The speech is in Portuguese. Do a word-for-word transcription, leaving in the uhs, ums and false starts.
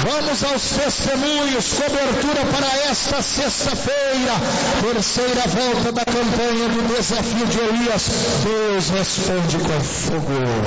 Vamos aos testemunhos, cobertura para esta sexta-feira, terceira volta da campanha do desafio de Elias. Deus responde com fogo.